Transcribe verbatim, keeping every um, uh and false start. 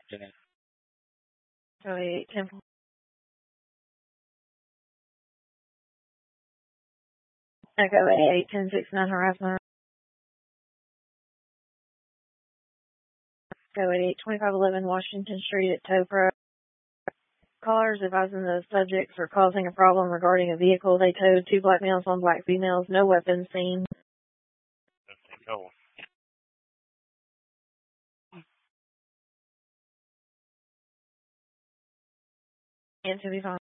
So eight ten. Echo eight ten six nine harassment. Echo eight twenty five eleven Washington Street at Topra. Callers advising the subjects are causing a problem regarding a vehicle they towed. Two black males, one black females. No weapons seen. Go. And to be fine.